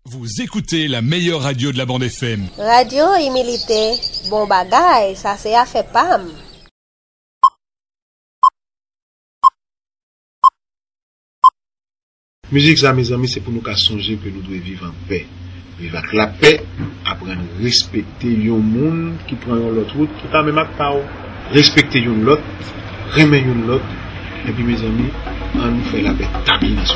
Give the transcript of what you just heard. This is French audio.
Vous écoutez la meilleure radio de la bande FM. Radio Humilité, bon bagay, ça c'est à fait pam. Musique ça mes amis, c'est pour nous qu'à songer que nous devons vivre en paix. Vivre avec la paix, apprendre à respecter un monde qui prend l'autre route, qui t'a même pas respecter l'autre, remettre l'autre, et puis mes amis, on nous fait la paix,